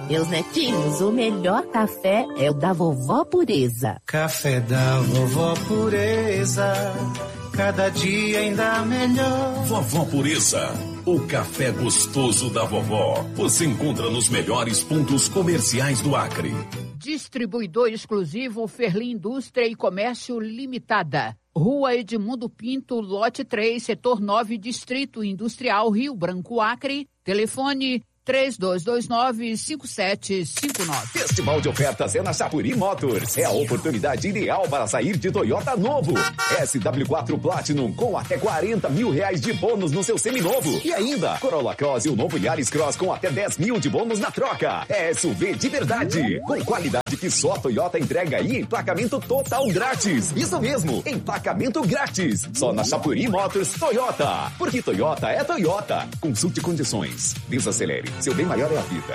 Meus netinhos, o melhor café é o da Vovó Pureza. Café da Vovó Pureza, cada dia ainda melhor. Vovó Pureza, o café gostoso da vovó. Você encontra nos melhores pontos comerciais do Acre. Distribuidor exclusivo Ferli Indústria e Comércio Limitada. Rua Edmundo Pinto, lote 3, setor 9, Distrito Industrial, Rio Branco, Acre. Telefone 3229-5759. Festival de ofertas é na Chapuri Motors. É a oportunidade ideal para sair de Toyota novo. SW4 Platinum com até R$40 mil de bônus no seu seminovo. E ainda, Corolla Cross e o novo Yaris Cross com até 10 mil de bônus na troca. É SUV de verdade. Com qualidade que só a Toyota entrega e emplacamento total grátis. Isso mesmo, emplacamento grátis. Só na Chapuri Motors Toyota. Porque Toyota é Toyota. Consulte condições. Desacelere. Seu bem maior é a vida.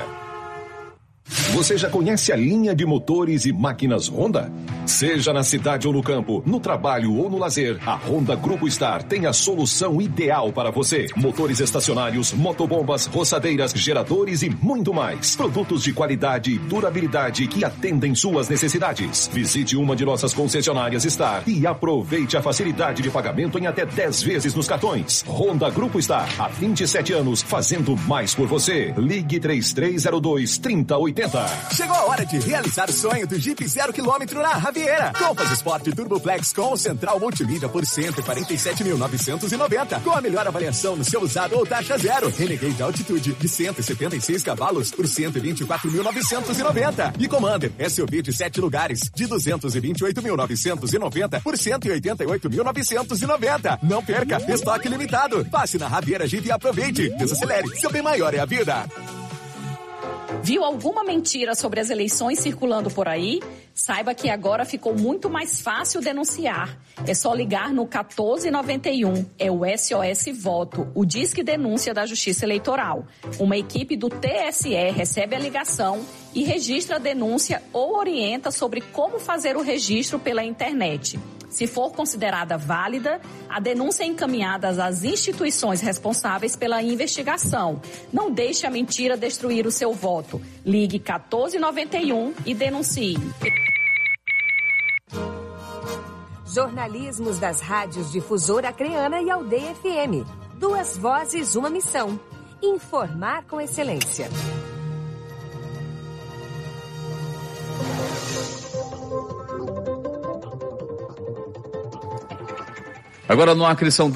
Você já conhece a linha de motores e máquinas Honda? Seja na cidade ou no campo, no trabalho ou no lazer, a Honda Grupo Star tem a solução ideal para você. Motores estacionários, motobombas, roçadeiras, geradores e muito mais. Produtos de qualidade e durabilidade que atendem suas necessidades. Visite uma de nossas concessionárias Star e aproveite a facilidade de pagamento em até 10 vezes nos cartões. Honda Grupo Star, há 27 anos, fazendo mais por você. Ligue 3302-3080. Chegou a hora de realizar o sonho do Jeep 0 km na Raviera. Compass Sport Turboplex com central multimídia por R$147.990. Com a melhor avaliação no seu usado ou taxa zero. Renegade Altitude de 176 cavalos por R$124.990. E Commander SUV de 7 lugares de R$228.990 por R$188.990. Não perca, estoque limitado. Passe na Raviera Jeep e aproveite. Desacelere, seu bem maior é a vida. Viu alguma mentira sobre as eleições circulando por aí? Saiba que agora ficou muito mais fácil denunciar. É só ligar no 1491. É o SOS Voto, o Disque Denúncia da Justiça Eleitoral. Uma equipe do TSE recebe a ligação e registra a denúncia ou orienta sobre como fazer o registro pela internet. Se for considerada válida, a denúncia é encaminhada às instituições responsáveis pela investigação. Não deixe a mentira destruir o seu voto. Ligue 1491 e denuncie. Jornalismos das rádios Difusora Acreana e Aldeia FM. 2 vozes, uma missão. Informar com excelência. Agora no Acre são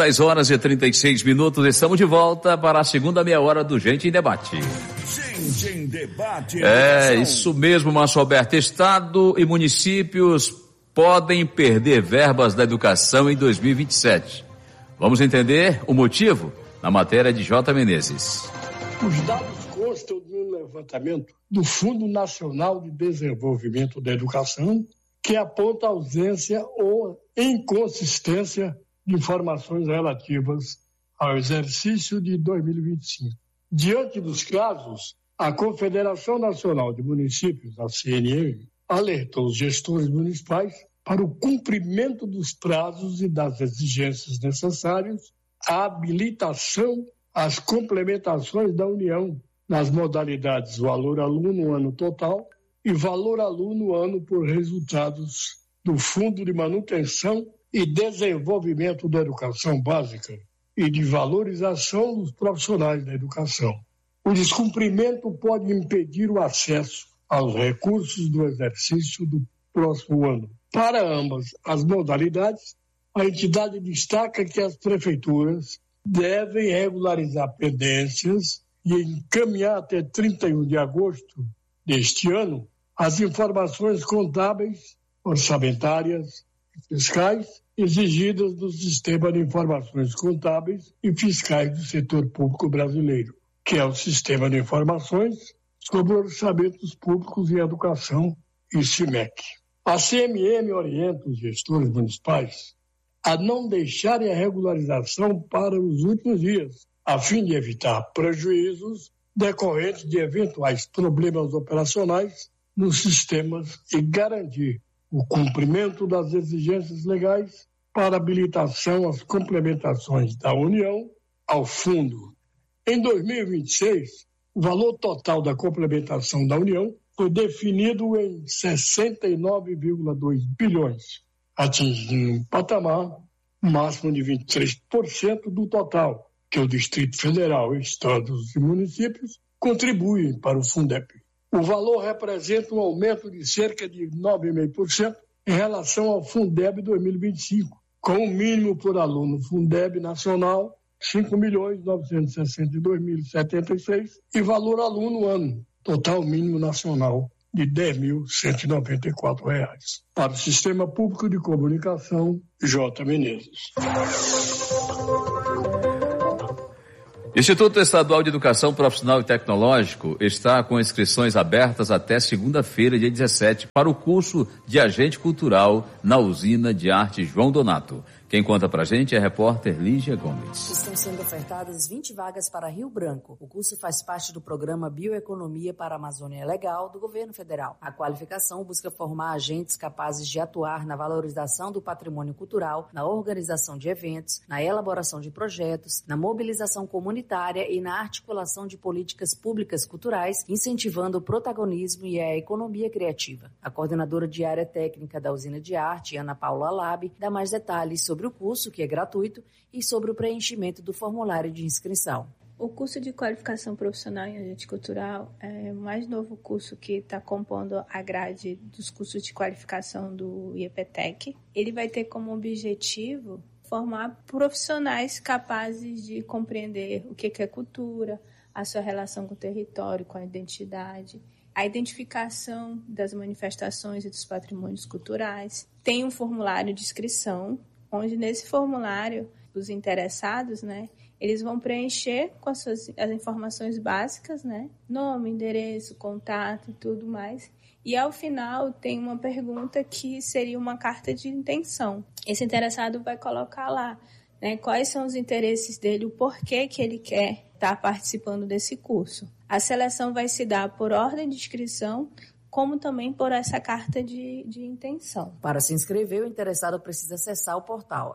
10h36. Estamos de volta para a segunda meia hora do Gente em Debate. Gente em Debate. É isso mesmo, Márcio Alberto. Estado e municípios podem perder verbas da educação em 2027. Vamos entender o motivo na matéria de J. Menezes. Os dados constam de um levantamento do Fundo Nacional de Desenvolvimento da Educação, que aponta a ausência ou inconsistência de informações relativas ao exercício de 2025. Diante dos casos, a Confederação Nacional de Municípios, a CNM, alertou os gestores municipais para o cumprimento dos prazos e das exigências necessárias à habilitação às complementações da União nas modalidades valor aluno ano total e valor aluno ano por resultados do Fundo de Manutenção e Desenvolvimento da Educação Básica e de valorização dos profissionais da educação. O descumprimento pode impedir o acesso aos recursos do exercício do próximo ano. Para ambas as modalidades, a entidade destaca que as prefeituras devem regularizar pendências e encaminhar até 31 de agosto deste ano as informações contábeis, orçamentárias e fiscais exigidas do Sistema de Informações Contábeis e Fiscais do Setor Público Brasileiro, que é o Sistema de Informações sobre Orçamentos Públicos e Educação, e CIMEC. A CMM orienta os gestores municipais a não deixarem a regularização para os últimos dias, a fim de evitar prejuízos decorrentes de eventuais problemas operacionais nos sistemas e garantir o cumprimento das exigências legais para habilitação às complementações da União ao Fundo. Em 2026, O valor total da complementação da União foi definido em 69,2 bilhões, atingindo um patamar máximo de 23% do total, que o Distrito Federal, estados e municípios contribuem para o Fundeb. O valor representa um aumento de cerca de 9,5% em relação ao Fundeb 2025, com o mínimo por aluno Fundeb nacional, R$ 5.962.076, e valor aluno ano, total mínimo nacional de R$ 10.194. Para o Sistema Público de Comunicação, J. Menezes. Instituto Estadual de Educação Profissional e Tecnológico está com inscrições abertas até segunda-feira, dia 17, para o curso de Agente Cultural na Usina de Arte João Donato. Quem conta pra gente é a repórter Lígia Gomes. Estão sendo ofertadas 20 vagas para Rio Branco. O curso faz parte do programa Bioeconomia para a Amazônia Legal do governo federal. A qualificação busca formar agentes capazes de atuar na valorização do patrimônio cultural, na organização de eventos, na elaboração de projetos, na mobilização comunitária e na articulação de políticas públicas culturais, incentivando o protagonismo e a economia criativa. A coordenadora de área técnica da Usina de Arte, Ana Paula Alabi, dá mais detalhes sobre o curso, que é gratuito, e sobre o preenchimento do formulário de inscrição. O curso de qualificação profissional em agente cultural é o mais novo curso que está compondo a grade dos cursos de qualificação do IEPTEC. Ele vai ter como objetivo formar profissionais capazes de compreender o que é cultura, a sua relação com o território, com a identidade, a identificação das manifestações e dos patrimônios culturais. Tem um formulário de inscrição, onde nesse formulário os interessados, eles vão preencher com as informações básicas, nome, endereço, contato e tudo mais. E ao final tem uma pergunta que seria uma carta de intenção. Esse interessado vai colocar lá, quais são os interesses dele, o porquê que ele quer estar participando desse curso. A seleção vai se dar por ordem de inscrição, como também por essa carta de intenção. Para se inscrever, o interessado precisa acessar o portal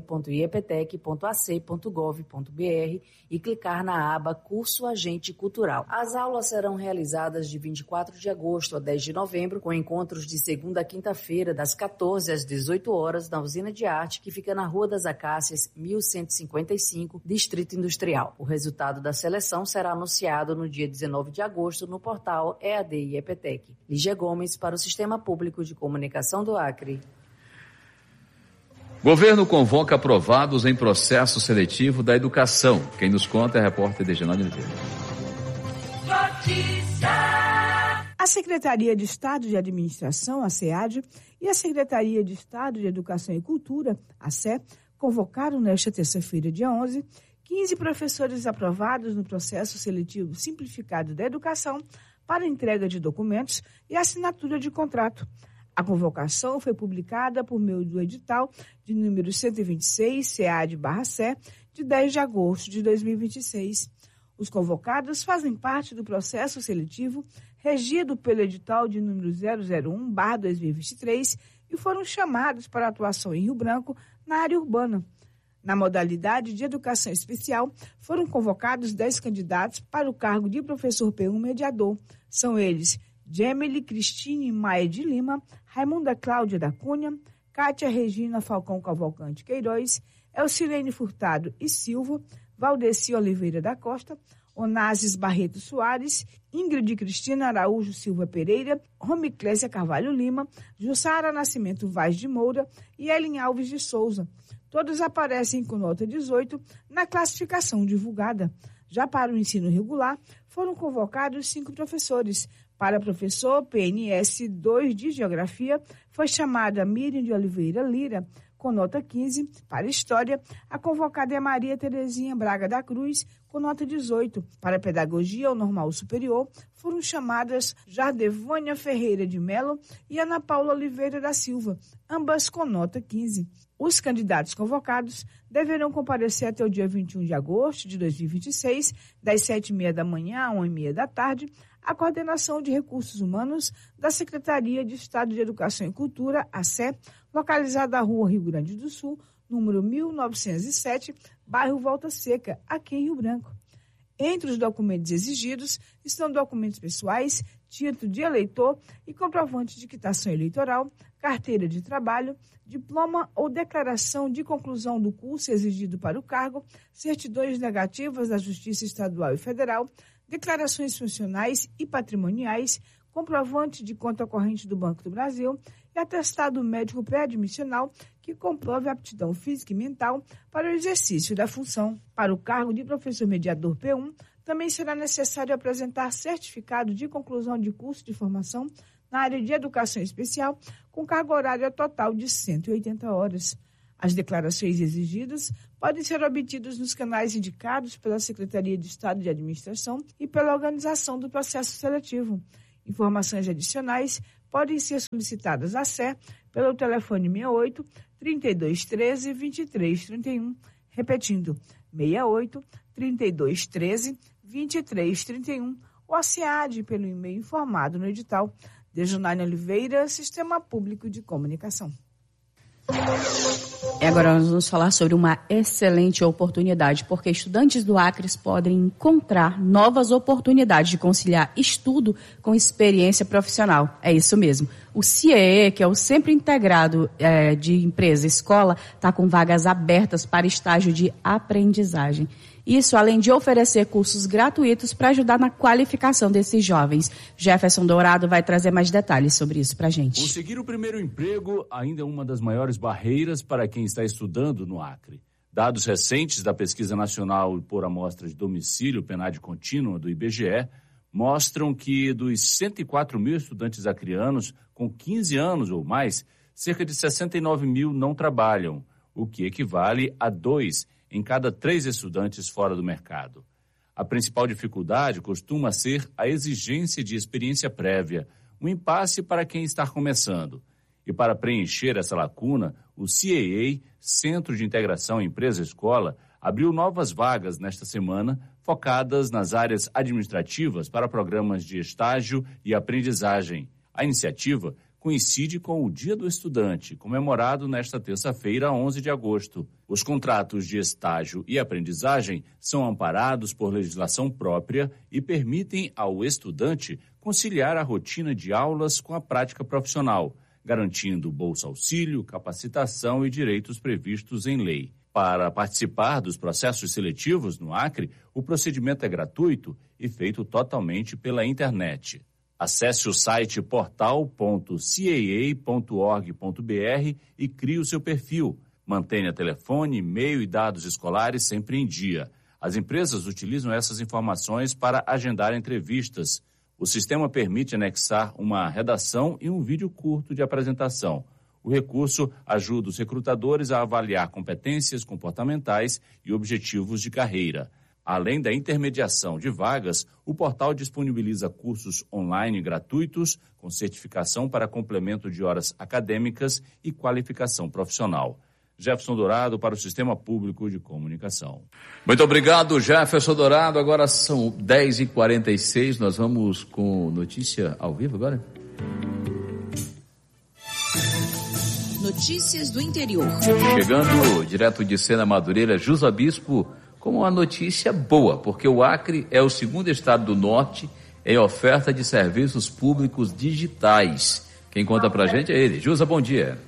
ead.ieptec.ac.gov.br e clicar na aba Curso Agente Cultural. As aulas serão realizadas de 24 de agosto a 10 de novembro, com encontros de segunda a quinta-feira, das 14 às 18 horas, na Usina de Arte, que fica na Rua das Acácias, 1155, Distrito Industrial. O resultado da seleção será anunciado no dia 19 de agosto no portal EAD IEPTEC. Lígia Gomes, para o Sistema Público de Comunicação do Acre. Governo convoca aprovados em processo seletivo da educação. Quem nos conta é a repórter Dejanone Oliveira. A Secretaria de Estado de Administração, a SEAD, e a Secretaria de Estado de Educação e Cultura, a SE, convocaram nesta terça-feira, dia 11, 15 professores aprovados no processo seletivo simplificado da educação para entrega de documentos e assinatura de contrato. A convocação foi publicada por meio do edital de número 126, SEAD/SE, de 10 de agosto de 2026. Os convocados fazem parte do processo seletivo regido pelo edital de número 001/2023 e foram chamados para atuação em Rio Branco na área urbana. Na modalidade de educação especial, foram convocados 10 candidatos para o cargo de professor P1 mediador. São eles Gemily Cristine Maia de Lima, Raimunda Cláudia da Cunha, Kátia Regina Falcão Cavalcante Queiroz, Elcilene Furtado e Silva, Valdeci Oliveira da Costa, Onassis Barreto Soares, Ingrid Cristina Araújo Silva Pereira, Romiclésia Carvalho Lima, Jussara Nascimento Vaz de Moura e Ellen Alves de Souza. Todos aparecem com nota 18 na classificação divulgada. Já para o ensino regular, foram convocados 5 professores. Para professor PNS 2 de Geografia, foi chamada Miriam de Oliveira Lira, com nota 15. Para História, a convocada é Maria Terezinha Braga da Cruz, com nota 18. Para Pedagogia ou Normal Superior, foram chamadas Jardevânia Ferreira de Melo e Ana Paula Oliveira da Silva, ambas com nota 15. Os candidatos convocados deverão comparecer até o dia 21 de agosto de 2026, das 7h30 da manhã a 1h30 da tarde, à Coordenação de Recursos Humanos da Secretaria de Estado de Educação e Cultura, a SE, localizada na Rua Rio Grande do Sul, número 1907, bairro Volta Seca, aqui em Rio Branco. Entre os documentos exigidos estão documentos pessoais, título de eleitor e comprovante de quitação eleitoral, carteira de trabalho, diploma ou declaração de conclusão do curso exigido para o cargo, certidões negativas da Justiça Estadual e Federal, declarações funcionais e patrimoniais, comprovante de conta corrente do Banco do Brasil e atestado médico pré-admissional que comprove a aptidão física e mental para o exercício da função. Para o cargo de professor mediador P1, também será necessário apresentar certificado de conclusão de curso de formação na área de educação especial, com carga horária total de 180 horas. As declarações exigidas podem ser obtidas nos canais indicados pela Secretaria de Estado de Administração e pela organização do processo seletivo. Informações adicionais podem ser solicitadas à SE pelo telefone 68 3213 2331, repetindo, 68 3213 2331, ou a SEAD pelo e-mail informado no edital. Dejunaine Oliveira, Sistema Público de Comunicação. Agora nós vamos falar sobre uma excelente oportunidade, porque estudantes do Acre podem encontrar novas oportunidades de conciliar estudo com experiência profissional. É isso mesmo. O CIEE, que é o Centro Integrado de Empresa e Escola, está com vagas abertas para estágio de aprendizagem. Isso além de oferecer cursos gratuitos para ajudar na qualificação desses jovens. Jefferson Dourado vai trazer mais detalhes sobre isso para a gente. Conseguir o primeiro emprego ainda é uma das maiores barreiras para quem está estudando no Acre. Dados recentes da Pesquisa Nacional por Amostra de Domicílio, PNAD Contínua, do IBGE, mostram que dos 104 mil estudantes acreanos com 15 anos ou mais, cerca de 69 mil não trabalham, o que equivale a 2 em cada 3 estudantes fora do mercado. A principal dificuldade costuma ser a exigência de experiência prévia, um impasse para quem está começando. E para preencher essa lacuna, o CAA, Centro de Integração Empresa-Escola, abriu novas vagas nesta semana, focadas nas áreas administrativas para programas de estágio e aprendizagem. A iniciativa coincide com o Dia do Estudante, comemorado nesta terça-feira, 11 de agosto. Os contratos de estágio e aprendizagem são amparados por legislação própria e permitem ao estudante conciliar a rotina de aulas com a prática profissional, garantindo bolsa-auxílio, capacitação e direitos previstos em lei. Para participar dos processos seletivos no Acre, o procedimento é gratuito e feito totalmente pela internet. Acesse o site portal.caa.org.br e crie o seu perfil. Mantenha telefone, e-mail e dados escolares sempre em dia. As empresas utilizam essas informações para agendar entrevistas. O sistema permite anexar uma redação e um vídeo curto de apresentação. O recurso ajuda os recrutadores a avaliar competências comportamentais e objetivos de carreira. Além da intermediação de vagas, o portal disponibiliza cursos online gratuitos, com certificação para complemento de horas acadêmicas e qualificação profissional. Jefferson Dourado para o Sistema Público de Comunicação. Muito obrigado, Jefferson Dourado. Agora são 10h46, nós vamos com notícia ao vivo agora? Notícias do interior. Chegando direto de Sena Madureira, Jusa Bispo, com uma notícia boa, porque o Acre é o segundo estado do norte em oferta de serviços públicos digitais. Quem conta pra gente é ele. Jusa, bom dia.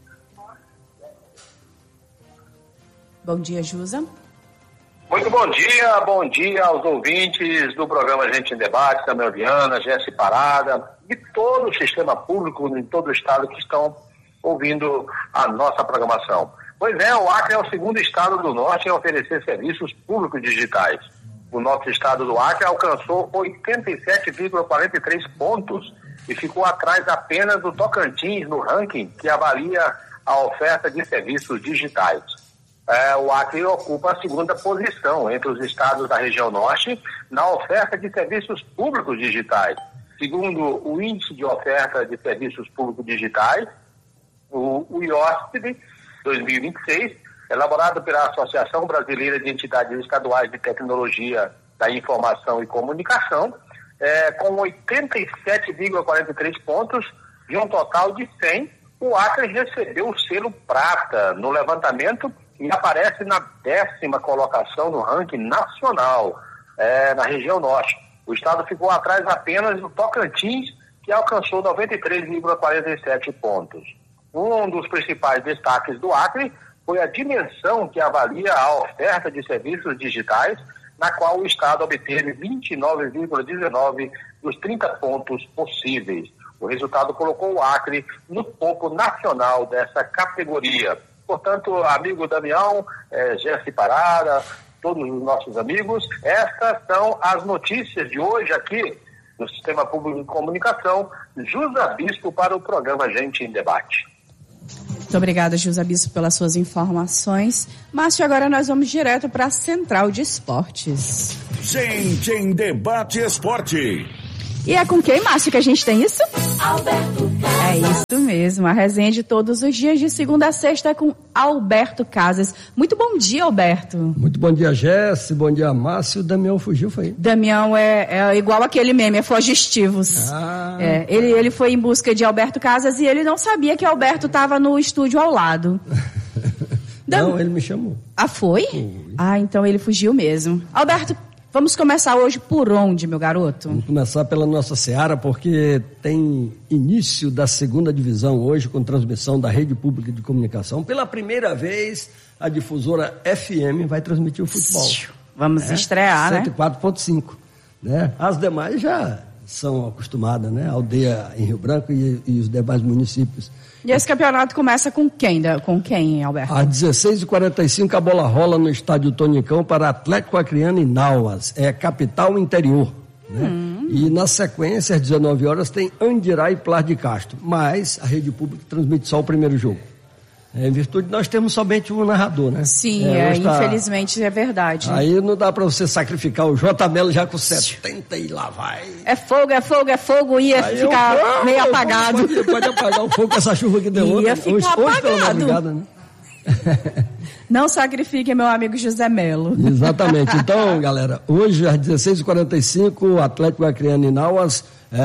Bom dia, Jusa. Muito bom dia aos ouvintes do programa Gente em Debate, Samuel Viana, Jesse Parada, e todo o sistema público em todo o estado que estão ouvindo a nossa programação. Pois é, o Acre é o segundo estado do norte em oferecer serviços públicos digitais. O nosso estado do Acre alcançou 87,43 pontos e ficou atrás apenas do Tocantins no ranking que avalia a oferta de serviços digitais. O Acre ocupa a segunda posição entre os estados da região norte na oferta de serviços públicos digitais. Segundo o Índice de Oferta de Serviços Públicos Digitais, o IOSP 2026, elaborado pela Associação Brasileira de Entidades Estaduais de Tecnologia da Informação e Comunicação, com 87,43 pontos de um total de 100, o Acre recebeu o selo prata no levantamento e aparece na 10ª colocação no ranking nacional. na região norte. O estado ficou atrás apenas do Tocantins, que alcançou 93,47 pontos. Um dos principais destaques do Acre foi a dimensão que avalia a oferta de serviços digitais, na qual o estado obteve 29,19 dos 30 pontos possíveis. O resultado colocou o Acre no topo nacional dessa categoria. Portanto, amigo Damião, Jéssica Parada, todos os nossos amigos, essas são as notícias de hoje aqui no Sistema Público de Comunicação. Jusa Bispo para o programa Gente em Debate. Muito obrigada, Jusa Bispo, pelas suas informações. Márcio, agora nós vamos direto para a Central de Esportes. Gente em Debate Esporte. E é com quem, Márcio, que a gente tem isso? Alberto Casas. É isso mesmo, a resenha de todos os dias, de segunda a sexta, é com Alberto Casas. Muito bom dia, Alberto. Muito bom dia, Jéssica. Bom dia, Márcio. O Damião fugiu, foi? Damião é igual aquele meme, é Fogestivos. Ele foi em busca de Alberto Casas e ele não sabia que Alberto estava no estúdio ao lado. Não, ele me chamou. Ah, foi? Ah, então ele fugiu mesmo. Alberto, vamos começar hoje por onde, meu garoto? Vamos começar pela nossa Seara, porque tem início da segunda divisão hoje, com transmissão da Rede Pública de Comunicação. Pela primeira vez, a difusora FM vai transmitir o futebol. Vamos estrear, 104.5, né? As demais já são acostumadas, né? Aldeia em Rio Branco e os demais municípios. E esse campeonato começa com quem, Alberto? Às 16h45 a bola rola no estádio Tonicão para Atlético Acreano e Nauas. É capital interior. Né? E na sequência, às 19 horas, tem Andirá e Plar de Castro. Mas a Rede Pública transmite só o primeiro jogo. Em virtude, nós temos somente um narrador, né? Sim, infelizmente é verdade. Aí não dá para você sacrificar o J. Melo já com 70 e lá vai. É fogo, ia aí ficar meio apagado. Pode apagar o fogo com essa chuva que deu ia ontem. Ficar hoje pela madrugada, né? Não sacrifique meu amigo José Melo. Exatamente. Então, galera, hoje às 16h45, Atlético Acreano e Nauas,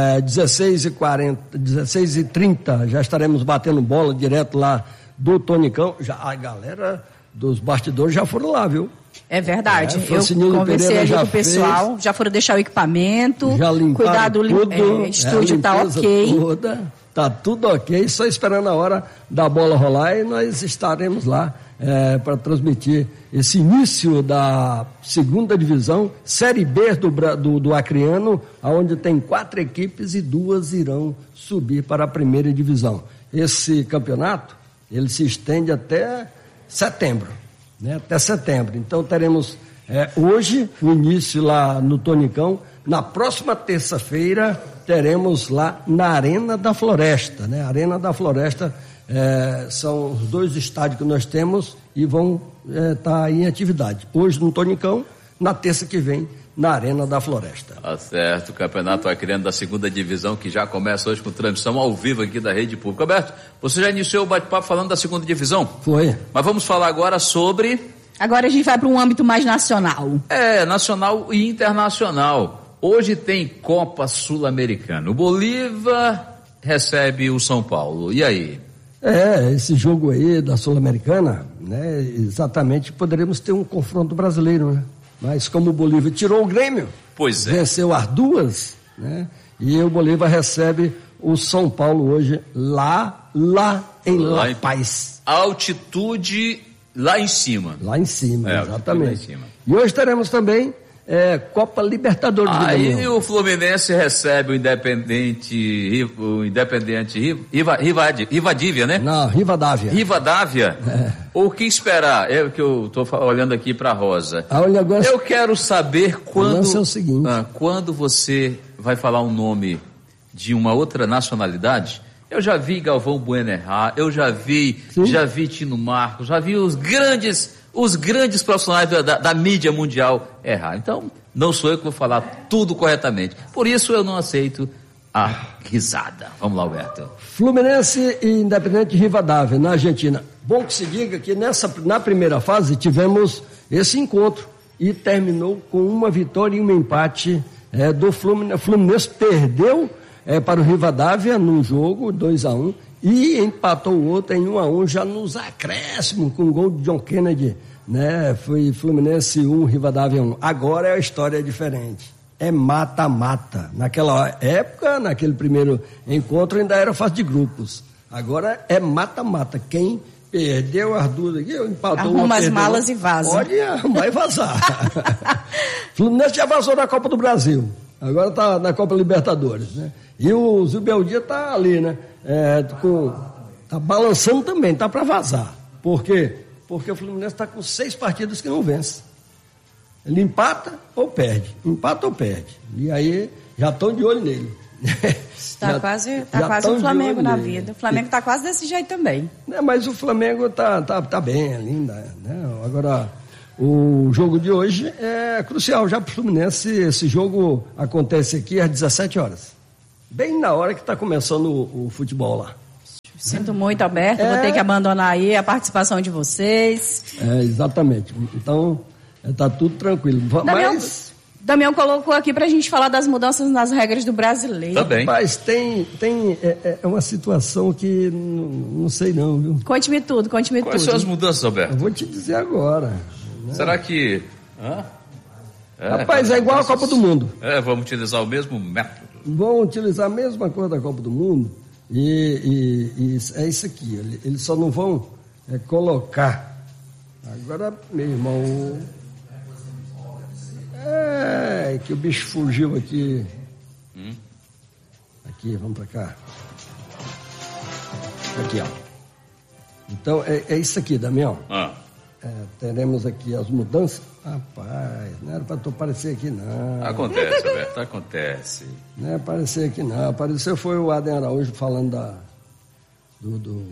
16h30, já estaremos batendo bola direto lá do Tonicão. Já, a galera dos bastidores já foram lá, viu? É verdade. Eu conversei ali com o pessoal, já foram deixar o equipamento, já cuidar do estúdio, tá ok. Tá tudo ok, só esperando a hora da bola rolar e nós estaremos lá para transmitir esse início da segunda divisão, Série B do Acreano, onde tem 4 equipes e 2 irão subir para a primeira divisão. Esse campeonato, ele se estende até setembro, né? Até setembro. Então teremos hoje o início lá no Tonicão. Na próxima terça-feira teremos lá na Arena da Floresta, né? Arena da Floresta são os 2 estádios que nós temos e vão estar em atividade. Hoje no Tonicão, na terça que vem na Arena da Floresta. Tá certo, o Campeonato Acreano da segunda divisão, que já começa hoje com transmissão ao vivo aqui da Rede Pública. Alberto, você já iniciou o bate-papo falando da segunda divisão? Foi. Mas vamos falar agora sobre... Agora a gente vai para um âmbito mais nacional. Nacional e internacional. Hoje tem Copa Sul-Americana. O Bolívar recebe o São Paulo. E aí? Esse jogo aí da Sul-Americana, né? Exatamente, poderemos ter um confronto brasileiro, né? Mas como o Bolívar tirou o Grêmio, venceu as 2, né? E o Bolívar recebe o São Paulo hoje lá em La Paz. Altitude lá em cima. Lá em cima, exatamente. Lá em cima. E hoje teremos também Copa Libertadores. Aí o Fluminense recebe o Independente Rivadavia, né? Não, Rivadavia. O que esperar? É o que eu estou olhando aqui para a Rosa. Eu quero saber quando... O seguinte. Quando você vai falar um nome de uma outra nacionalidade... Eu já vi Galvão Bueno errar, eu já vi Tino Marcos, já vi os grandes profissionais da mídia mundial errar. Então, não sou eu que vou falar tudo corretamente. Por isso, eu não aceito a risada. Vamos lá, Alberto. Fluminense e Independente Rivadavia, na Argentina. Bom que se diga que na primeira fase tivemos esse encontro e terminou com uma vitória e um empate do Fluminense. O Fluminense perdeu para o Rivadavia num jogo, 2-1, e empatou o outro em 1-1, já nos acréscimos, com o gol de John Kennedy né? Foi Fluminense 1, Rivadavia 1. Agora a história é diferente. É mata-mata. Naquela época, naquele primeiro encontro, ainda era fase de grupos. Agora é mata-mata. Quem perdeu as duas aqui, empatou. Arruma as malas e vaza. Pode arrumar e vazar. Fluminense já vazou na Copa do Brasil. Agora está na Copa Libertadores, né? E o Zubeldia está ali, né? Tá balançando também, tá para vazar. Por quê? Porque o Fluminense está com 6 partidas que não vence. Ele empata ou perde. Empata ou perde. E aí já estão de olho nele. Está quase o Flamengo na vida. O Flamengo está quase desse jeito também. Mas o Flamengo tá bem ali, né? Agora, o jogo de hoje é crucial já para o Fluminense. Esse jogo acontece aqui às 17 horas. Bem na hora que está começando o futebol lá. Sinto muito, Alberto. Vou ter que abandonar aí a participação de vocês. Exatamente. Então, está tudo tranquilo. Damião colocou aqui para a gente falar das mudanças nas regras do brasileiro. Também. Mas tem uma situação que não sei não, viu? Conte-me tudo. Quais são as mudanças, Alberto? Eu vou te dizer agora. Né? Será que... Rapaz, é igual a Copa do Mundo. Vamos utilizar o mesmo método. Vão utilizar a mesma coisa da Copa do Mundo e é isso aqui. Eles só não vão colocar. Agora, meu irmão... que o bicho fugiu aqui. Aqui, vamos pra cá. Aqui, ó. Então, é isso aqui, Damião. Teremos aqui as mudanças. Rapaz, não era pra tu aparecer aqui, não. Acontece, Alberto, acontece. Não é aparecer aqui, não. Apareceu foi o Adem Araújo falando do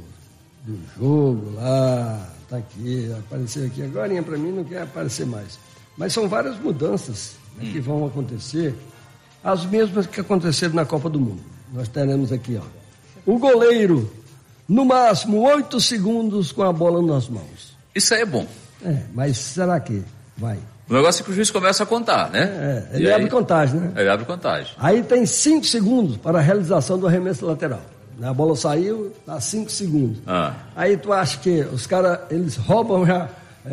jogo lá. Tá aqui, apareceu aqui. Agora, pra mim, não quer aparecer mais. Mas são várias mudanças que vão acontecer, as mesmas que aconteceram na Copa do Mundo. Nós teremos aqui, ó, o goleiro, no máximo 8 segundos com a bola nas mãos. Isso aí é bom. Mas será que vai? O negócio é que o juiz começa a contar, né? Ele abre contagem, né? Ele abre contagem. Aí tem 5 segundos para a realização do arremesso lateral. A bola saiu, dá 5 segundos. Aí tu acha que os caras, eles roubam já...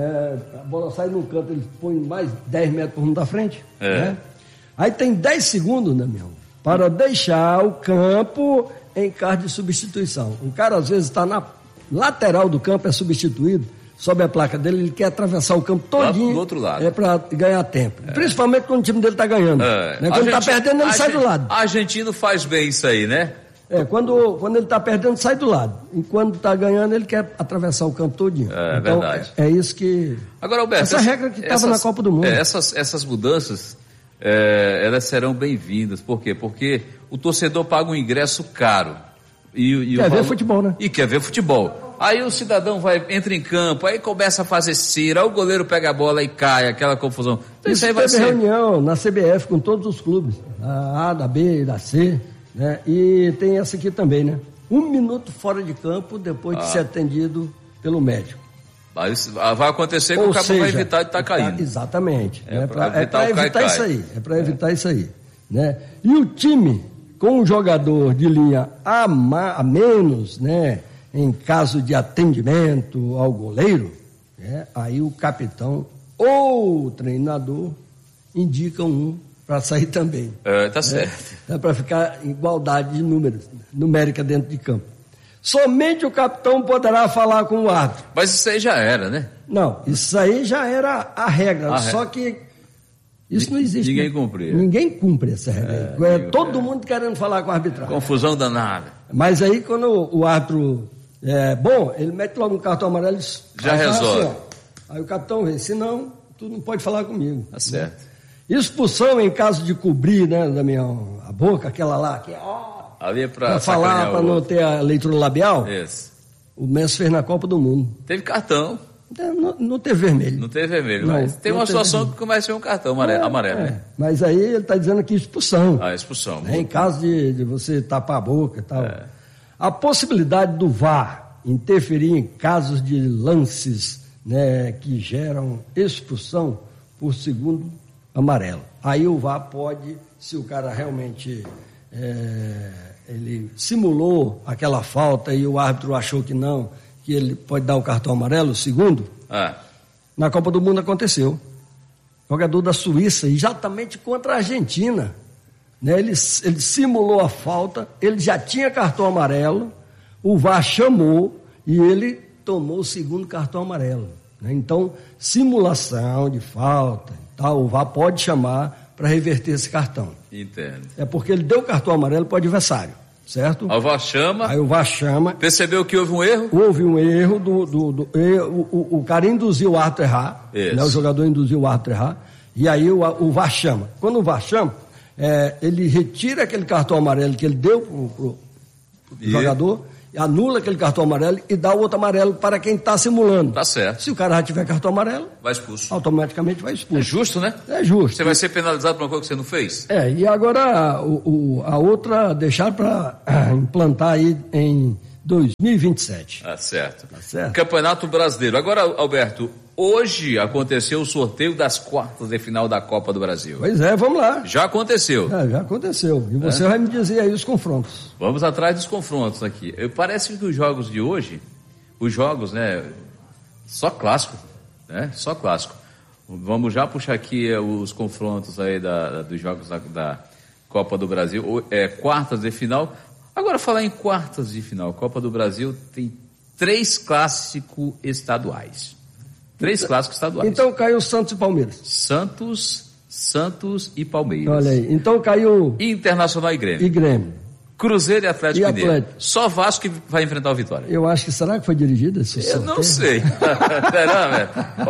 a bola sai no canto, eles põem mais 10 metros por rumo da frente. Né? Aí tem 10 segundos, né, meu? Para deixar o campo em caso de substituição. O cara, às vezes, está na lateral do campo, é substituído, sobe a placa dele, ele quer atravessar o campo todinho. Do outro lado. Para ganhar tempo. Principalmente quando o time dele está ganhando. Né? Quando ele está perdendo, ele sai do lado. Argentino faz bem isso aí, né? Quando ele está perdendo, sai do lado. E quando está ganhando, ele quer atravessar o campo todinho. Então, verdade. É isso que... Agora, Alberto... Essa regra que estava na Copa do Mundo. Essas mudanças, elas serão bem-vindas. Por quê? Porque o torcedor paga um ingresso caro. Quer ver futebol, né? E quer ver futebol. Aí o cidadão entra em campo, aí começa a fazer cera, aí o goleiro pega a bola e cai, aquela confusão. Então, isso aí vai ser... reunião na CBF com todos os clubes. Da A, da B e da C... Né? E tem essa aqui também, né? 1 minuto fora de campo depois de ser atendido pelo médico. Mas vai acontecer que o cabo vai evitar de estar caindo. Exatamente. É para evitar isso aí. É para evitar isso aí. Né? E o time com um jogador de linha a menos, né? Em caso de atendimento ao goleiro, né? Aí o capitão ou o treinador indicam um para sair também. Tá certo. É para ficar em igualdade de números, numérica dentro de campo. Somente o capitão poderá falar com o árbitro. Mas isso aí já era, né? Não, isso aí já era a regra. Só que isso não existe. Ninguém cumpre. Ninguém cumpre essa regra. Todo mundo querendo falar com o arbitragem. Confusão danada. Mas aí quando o árbitro ele mete logo um cartão amarelo, já resolve. Assim, aí o capitão vê, senão tu não pode falar comigo. Tá certo. Expulsão em caso de cobrir, né, Damião, a boca, aquela lá, que ali é para falar, para não ter a leitura labial. Isso. O Messi fez na Copa do Mundo. Teve cartão. Não teve vermelho. Não teve vermelho, mas tem uma situação que começa a ser um cartão amarelo, né? Mas aí ele está dizendo aqui expulsão. Expulsão. Né, em caso de você tapar a boca e tal. A possibilidade do VAR interferir em casos de lances, né, que geram expulsão por segundo amarelo. Aí o VAR pode, se o cara realmente ele simulou aquela falta e o árbitro achou que não, que ele pode dar o cartão amarelo, o segundo, Na Copa do Mundo aconteceu. Jogador da Suíça, exatamente contra a Argentina. Né? Ele simulou a falta, ele já tinha cartão amarelo, o VAR chamou e ele tomou o segundo cartão amarelo. Né? Então, simulação de falta e tal, o VAR pode chamar para reverter esse cartão. Entendo. É porque ele deu o cartão amarelo para o adversário, certo? O VAR chama. Aí o VAR chama. Percebeu que houve um erro? Houve um erro, o cara induziu o árbitro a errar, né? O jogador induziu o árbitro a errar, e aí o VAR chama. Quando o VAR chama, ele retira aquele cartão amarelo que ele deu pro jogador, anula aquele cartão amarelo e dá o outro amarelo para quem está simulando. Tá certo. Se o cara já tiver cartão amarelo, vai expulso. Automaticamente vai expulso. É justo, né? É justo. Você vai ser penalizado por uma coisa que você não fez? E agora a outra deixar para implantar aí em 2027. Tá certo. Tá certo. Campeonato Brasileiro. Agora, Alberto, hoje aconteceu o sorteio das quartas de final da Copa do Brasil. Pois é, vamos lá. Já aconteceu. Já aconteceu. E você vai me dizer aí os confrontos. Vamos atrás dos confrontos aqui. Parece que os jogos de hoje, né, só clássico, né? Só clássico. Vamos já puxar aqui os confrontos aí dos jogos da Copa do Brasil. Quartas de final. Agora, falar em quartas de final, Copa do Brasil tem 3 clássicos estaduais. 3 clássicos estaduais. Então caiu Santos e Palmeiras. Santos e Palmeiras. Olha aí, então caiu Internacional e Grêmio. Cruzeiro e Atlético Mineiro. Só Vasco que vai enfrentar o Vitória. Eu acho que, será que foi dirigido esse sorteio? Eu não sei. Será, velho?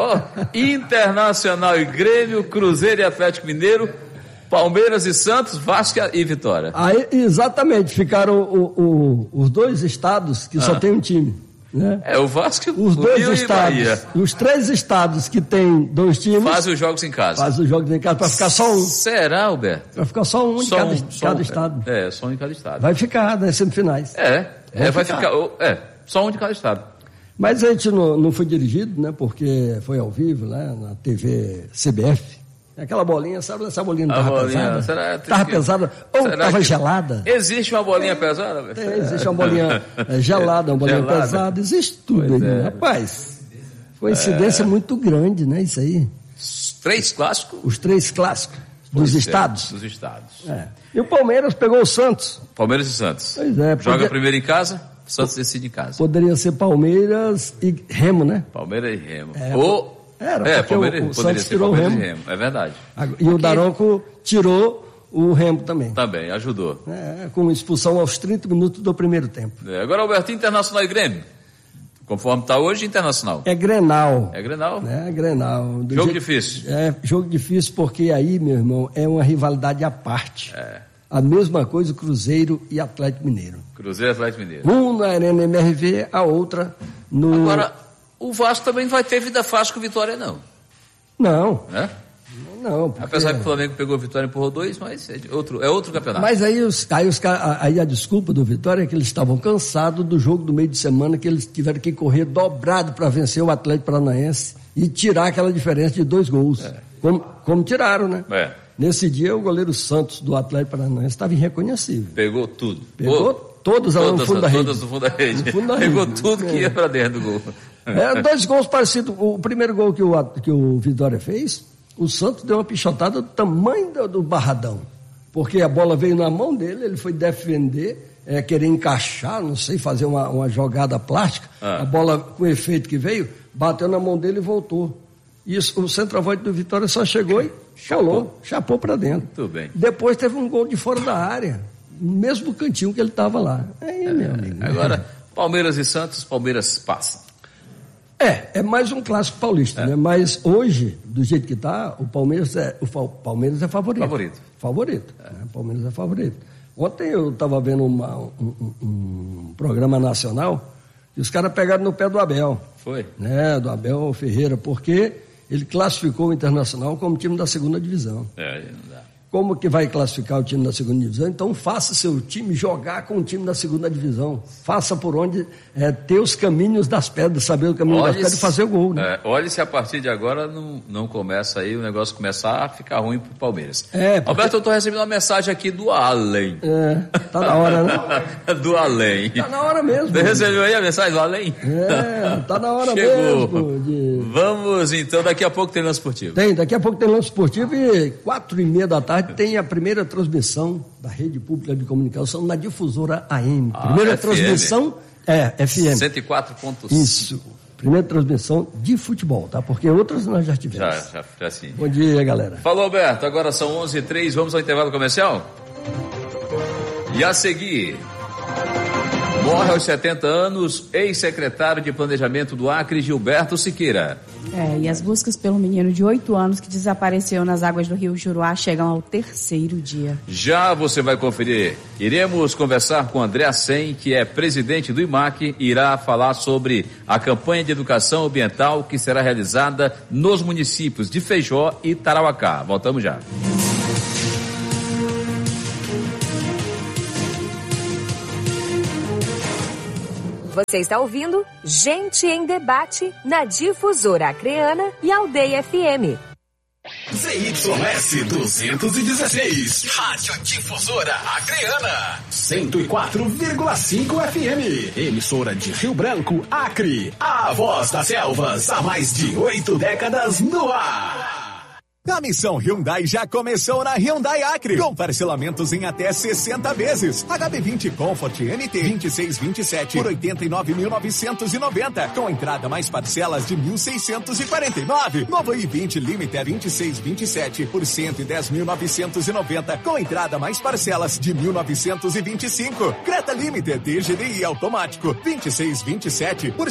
Internacional e Grêmio, Cruzeiro e Atlético Mineiro, Palmeiras e Santos, Vasco e Vitória. Aí, exatamente, ficaram os 2 estados que só tem um time. Né? O Vasco, os 2 Rio estados, e Bahia. Os 3 estados que tem 2 times. Fazem os jogos em casa. Para ficar só um. Será, Alberto? Para ficar só um em cada estado. Só um em cada estado. Vai ficar nas semifinais. Vai ficar. Só um de cada estado. Mas a gente não foi dirigido, né? Porque foi ao vivo, né? Na TV CBF. Aquela bolinha, sabe? Essa bolinha não estava pesada? Estava pesada ou estava gelada? Existe uma bolinha pesada? Existe uma bolinha gelada, uma bolinha pesada, existe tudo aí. Rapaz, coincidência muito grande, né? Isso aí. 3 clássicos? Os 3 clássicos dos estados. Dos estados. E o Palmeiras pegou o Santos. Palmeiras e Santos. Pois é. Joga primeiro em casa, Santos decide em casa. Poderia ser Palmeiras e Remo, né? Palmeiras e Remo. Palmeiras, o Santos tirou o Remo. É verdade. E o Daronco tirou o Remo também. Também, ajudou. Com expulsão aos 30 minutos do primeiro tempo. Agora, Alberto, Internacional e Grêmio. Conforme está hoje, Internacional. É Grenal. É Grenal? É Grenal. Difícil. Jogo difícil porque aí, meu irmão, é uma rivalidade à parte. A mesma coisa Cruzeiro e Atlético Mineiro. Cruzeiro e Atlético Mineiro. Um na Arena MRV, a outra no... Agora, o Vasco também não vai ter vida fácil com Vitória, não. Não. Não. Porque... Apesar que o Flamengo pegou a Vitória e empurrou 2, mas é outro campeonato. Mas aí a desculpa do Vitória é que eles estavam cansados do jogo do meio de semana, que eles tiveram que correr dobrado para vencer o Atlético Paranaense e tirar aquela diferença de 2 gols. Como tiraram, né? Nesse dia, o goleiro Santos do Atlético Paranaense estava irreconhecível. Pegou tudo. Pegou todas no fundo da rede. Todas no fundo da rede. Pegou tudo que ia para dentro do gol. 2 gols parecidos. O primeiro gol que o Vitória fez, o Santos deu uma pichotada do tamanho do Barradão. Porque a bola veio na mão dele, ele foi defender, querer encaixar, não sei, fazer uma jogada plástica. A bola, com o efeito que veio, bateu na mão dele e voltou. E o centroavante do Vitória só chegou e chapou para dentro. Muito bem. Depois teve um gol de fora da área, no mesmo cantinho que ele estava lá. Aí, meu amigo. Agora, Palmeiras e Santos, Palmeiras passa. É mais um clássico paulista, né? Mas hoje, do jeito que está, o Palmeiras é favorito. Favorito. O Palmeiras é favorito. Ontem eu estava vendo um programa nacional e os caras pegaram no pé do Abel. Foi? Né? Do Abel Ferreira, porque ele classificou o Internacional como time da 2ª divisão. Não dá. como que vai classificar o time da segunda divisão, então faça seu time jogar com o time da segunda divisão. Faça por onde ter os caminhos das pedras, saber o caminho das pedras e fazer o gol. Né? Olha se a partir de agora não começa aí, o negócio começar a ficar ruim pro Palmeiras. Porque... Alberto, eu tô recebendo uma mensagem aqui do Allen. Tá na hora, né? Do Além. Tá na hora mesmo. Você recebeu aí a mensagem do Além? Tá na hora Chegou. mesmo. Vamos então, daqui a pouco tem lance esportivo. Daqui a pouco tem lance esportivo e 4h30 da tarde tem a primeira transmissão da Rede Pública de Comunicação na Difusora AM. Primeira transmissão FM. 104.5. Isso. Primeira transmissão de futebol, tá? Porque outras nós já tivemos. Já sim. Bom dia, galera. Falou, Alberto. Agora são 11h03. Vamos ao intervalo comercial? E a seguir, morre aos 70 anos, ex-secretário de Planejamento do Acre, Gilberto Siqueira. E as buscas pelo menino de 8 anos que desapareceu nas águas do rio Juruá chegam ao 3º dia. Já você vai conferir. Iremos conversar com André Assem, que é presidente do IMAC, e irá falar sobre a campanha de educação ambiental que será realizada nos municípios de Feijó e Tarauacá. Voltamos já. Você está ouvindo Gente em Debate na Difusora Acreana e Aldeia FM. ZYS 216, Rádio Difusora Acreana, 104,5 FM, emissora de Rio Branco, Acre, a voz das selvas, há mais de 8 décadas no ar. A missão Hyundai já começou na Hyundai Acre, com parcelamentos em até 60 vezes. HB20 Comfort MT 2627 por 89.990, com entrada mais parcelas de 1.649. Novo i20 Limiter 2627 por 110.990, com entrada mais parcelas de 1.925. Creta Limiter DGDI automático 2627 por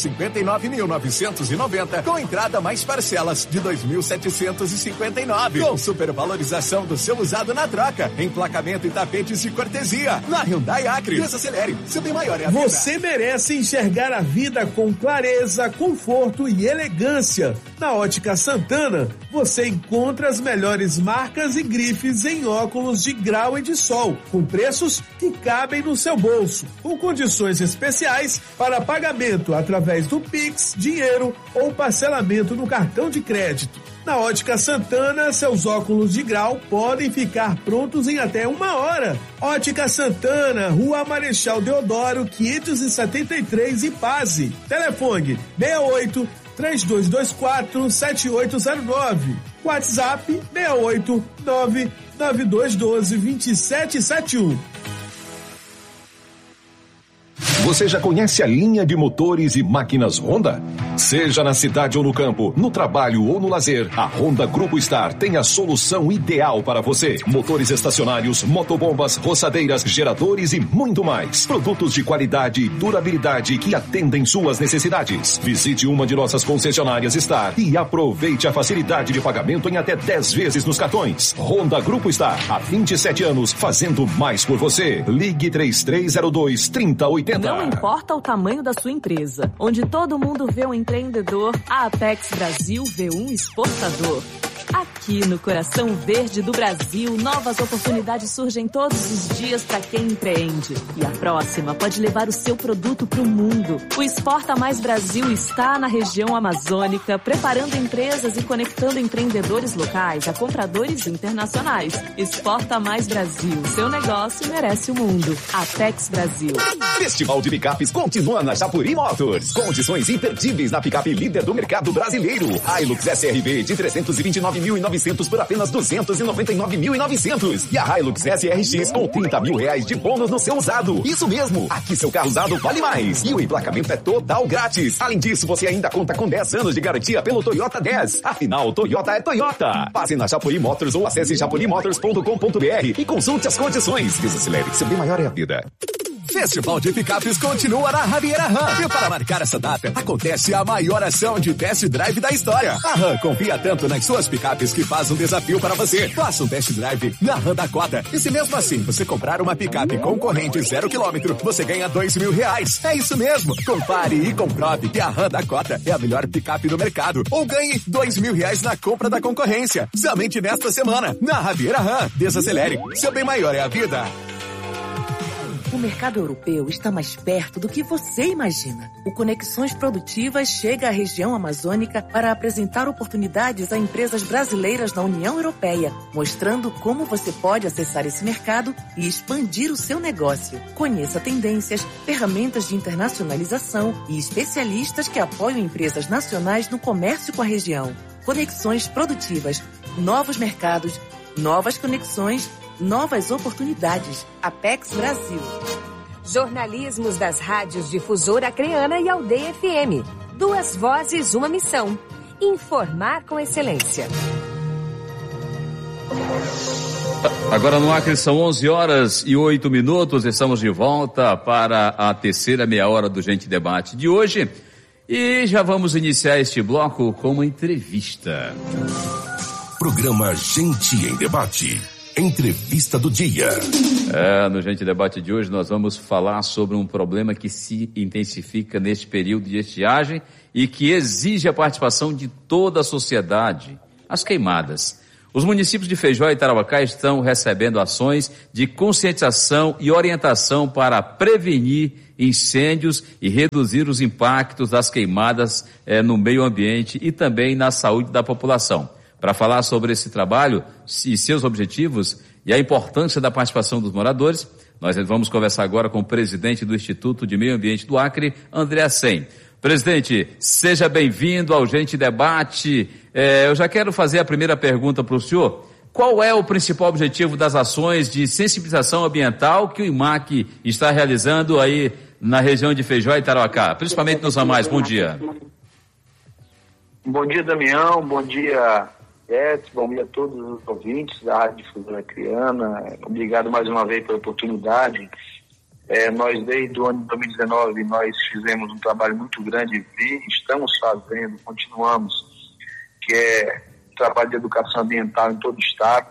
159.990, com entrada mais parcelas de 2.759. Com supervalorização do seu usado na troca, emplacamento e tapetes de cortesia. Na Hyundai Acre, desacelere, seu bem maior é a vida. Você merece enxergar a vida com clareza, conforto e elegância. Na Ótica Santana, você encontra as melhores marcas e grifes em óculos de grau e de sol, com preços que cabem no seu bolso, com condições especiais para pagamento através do Pix, dinheiro ou parcelamento no cartão de crédito. Na Ótica Santana, seus óculos de grau podem ficar prontos em até 1 hora. Ótica Santana, Rua Marechal Deodoro, 573, Ipase. Telefone 68-3224-7809. WhatsApp 689-9212-2771. Você já conhece a linha de motores e máquinas Honda? Seja na cidade ou no campo, no trabalho ou no lazer, a Honda Grupo Star tem a solução ideal para você. Motores estacionários, motobombas, roçadeiras, geradores e muito mais. Produtos de qualidade e durabilidade que atendem suas necessidades. Visite uma de nossas concessionárias Star e aproveite a facilidade de pagamento em até 10 vezes nos cartões. Honda Grupo Star, há 27 anos, fazendo mais por você. Ligue 3302-3080. Não importa o tamanho da sua empresa, onde todo mundo vê um empreendedor, a Apex Brasil vê um exportador. Aqui no coração verde do Brasil, novas oportunidades surgem todos os dias para quem empreende. E a próxima pode levar o seu produto para o mundo. O Exporta Mais Brasil está na região amazônica, preparando empresas e conectando empreendedores locais a compradores internacionais. Exporta Mais Brasil, seu negócio merece o mundo. Apex Brasil. Festival de Picapes continua na Japuri Motors. Condições imperdíveis na picape líder do mercado brasileiro. Hilux SRV de 329.900 por apenas 299.900. E a Hilux SRX com 30 mil reais de bônus no seu usado. Isso mesmo, aqui seu carro usado vale mais. E o emplacamento é total grátis. Além disso, você ainda conta com 10 anos de garantia pelo Toyota 10. Afinal, Toyota é Toyota. Passe na Japuri Motors ou acesse japurimotors.com.br e consulte as condições. Desacelere, seu bem maior é a vida. Festival de Picapes continua na Riviera RAM. E para marcar essa data, acontece a maior ação de test drive da história. A RAM confia tanto nas suas picapes que faz um desafio para você. Faça um test drive na RAM Dakota. E se mesmo assim você comprar uma picape concorrente 0 km, você ganha R$2.000. É isso mesmo. Compare e comprove que a RAM Dakota é a melhor picape do mercado. Ou ganhe R$2.000 na compra da concorrência. Somente nesta semana, na Riviera RAM. Desacelere. Seu bem maior é a vida. O mercado europeu está mais perto do que você imagina. O Conexões Produtivas chega à região amazônica para apresentar oportunidades a empresas brasileiras na União Europeia, mostrando como você pode acessar esse mercado e expandir o seu negócio. Conheça tendências, ferramentas de internacionalização e especialistas que apoiam empresas nacionais no comércio com a região. Conexões Produtivas, novos mercados, novas conexões, novas oportunidades. Apex Brasil. Jornalismos das rádios Difusora Acreana e Aldeia FM. 2 vozes, uma missão. Informar com excelência. Agora no Acre são 11h08. Estamos de volta para a terceira meia hora do Gente Debate de hoje. E já vamos iniciar este bloco com uma entrevista. Programa Gente em Debate. Entrevista do dia. No Gente Debate de hoje nós vamos falar sobre um problema que se intensifica neste período de estiagem e que exige a participação de toda a sociedade, as queimadas. Os municípios de Feijó e Tarauacá estão recebendo ações de conscientização e orientação para prevenir incêndios e reduzir os impactos das queimadas no meio ambiente e também na saúde da população. Para falar sobre esse trabalho e seus objetivos e a importância da participação dos moradores, nós vamos conversar agora com o presidente do Instituto de Meio Ambiente do Acre, André Assem. Presidente, seja bem-vindo ao Gente Debate. Eu já quero fazer a primeira pergunta para o senhor. Qual é o principal objetivo das ações de sensibilização ambiental que o IMAC está realizando aí na região de Feijó e Tarauacá, principalmente nos ramais? Bom dia. Bom dia, Damião. Bom dia, bom dia a todos os ouvintes da Rádio Difusora Acreana. Obrigado mais uma vez pela oportunidade. Nós, desde o ano de 2019, nós fizemos um trabalho muito grande e estamos fazendo, continuamos, que é o trabalho de educação ambiental em todo o estado.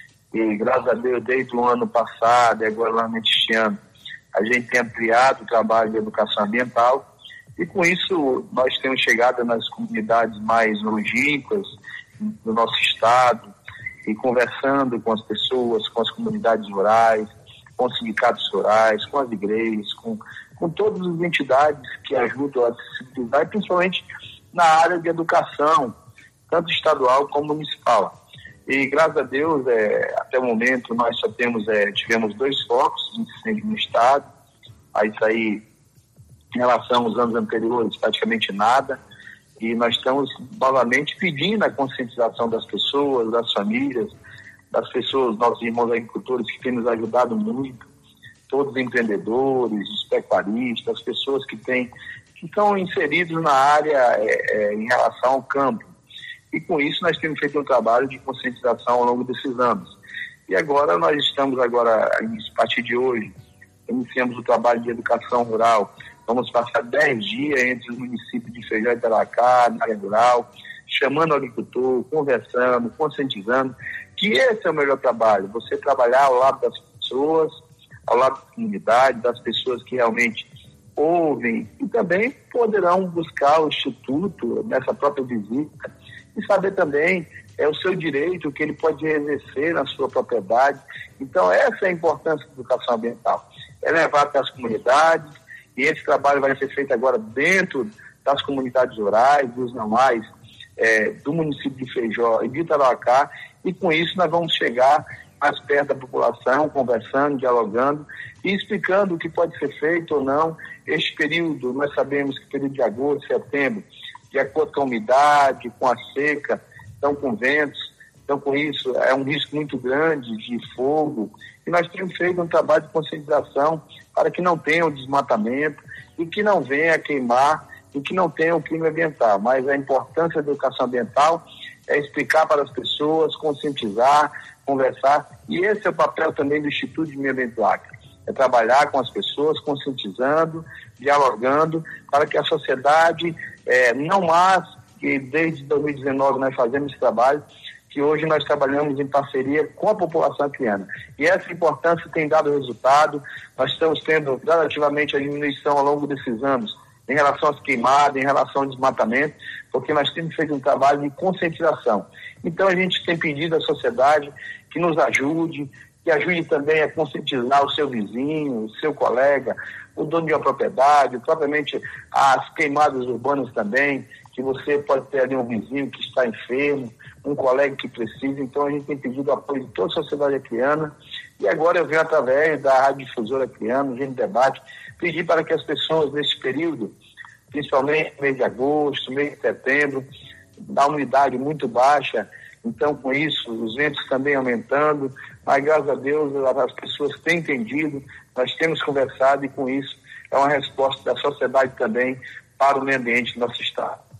E, graças a Deus, desde o ano passado e agora este ano, a gente tem ampliado o trabalho de educação ambiental e, com isso, nós temos chegado nas comunidades mais longínquas do nosso estado e conversando com as pessoas, com as comunidades rurais, com os sindicatos rurais, com as igrejas, com todas as entidades que ajudam a sensibilizar, principalmente na área de educação, tanto estadual como municipal. E graças a Deus, até o momento, nós só tivemos 2 focos de incêndio no estado, isso aí, em relação aos anos anteriores, praticamente nada. E nós estamos novamente pedindo a conscientização das pessoas, das famílias, das pessoas, nossos irmãos agricultores que têm nos ajudado muito, todos os empreendedores, os pecuaristas, as pessoas que estão inseridos na área em relação ao campo. E com isso nós temos feito um trabalho de conscientização ao longo desses anos. E agora nós estamos, a partir de hoje, iniciamos o trabalho de educação rural. Vamos passar 10 dias entre os municípios de Feijó e Tarauacá, na área rural, chamando o agricultor, conversando, conscientizando, que esse é o melhor trabalho, você trabalhar ao lado das pessoas, ao lado da comunidade, das pessoas que realmente ouvem e também poderão buscar o Instituto nessa própria visita e saber também o seu direito, o que ele pode exercer na sua propriedade. Então, essa é a importância da educação ambiental, é levar até as comunidades, e esse trabalho vai ser feito agora dentro das comunidades rurais, dos ramais, do município de Feijó e de Tarauacá, e com isso nós vamos chegar mais perto da população, conversando, dialogando e explicando o que pode ser feito ou não. Este período, nós sabemos que o período de agosto, setembro, de acordo com a umidade, com a seca, então com ventos, então com isso é um risco muito grande de fogo, e nós temos feito um trabalho de conscientização para que não tenha o desmatamento e que não venha a queimar e que não tenha o crime ambiental. Mas a importância da educação ambiental é explicar para as pessoas, conscientizar, conversar, e esse é o papel também do Instituto de Meio Ambiente do Acre, é trabalhar com as pessoas, conscientizando, dialogando, para que a sociedade, não mais, que desde 2019 nós fazemos esse trabalho, que hoje nós trabalhamos em parceria com a população acriana. E essa importância tem dado resultado. Nós estamos tendo gradativamente a diminuição ao longo desses anos em relação às queimadas, em relação ao desmatamento, porque nós temos feito um trabalho de conscientização. Então a gente tem pedido à sociedade que nos ajude, que ajude também a conscientizar o seu vizinho, o seu colega, o dono de uma propriedade, propriamente as queimadas urbanas também, que você pode ter ali um vizinho que está enfermo, um colega que precisa. Então a gente tem pedido o apoio de toda a sociedade acriana, e agora eu venho através da Rádio Difusora Acriana, Gente Debate, pedir para que as pessoas nesse período, principalmente mês de agosto, mês de setembro, da umidade muito baixa, então com isso os ventos também aumentando, mas graças a Deus as pessoas têm entendido, nós temos conversado, e com isso é uma resposta da sociedade também para o meio ambiente do nosso estado.